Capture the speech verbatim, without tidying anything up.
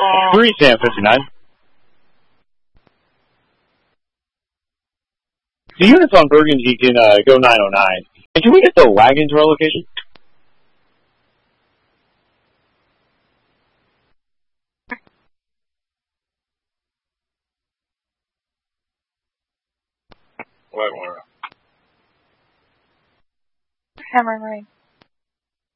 Three Sam fifty-nine. The units on Burgundy can uh, go nine oh nine. And can we get the wagon to our location? Wagon where? Hammer right.